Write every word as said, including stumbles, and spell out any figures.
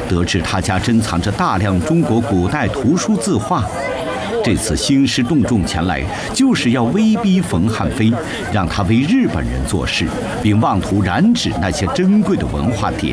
得知他家珍藏着大量中国古代图书字画。这次兴师动众前来，就是要威逼冯汉飞，让他为日本人做事，并妄图染指那些珍贵的文化典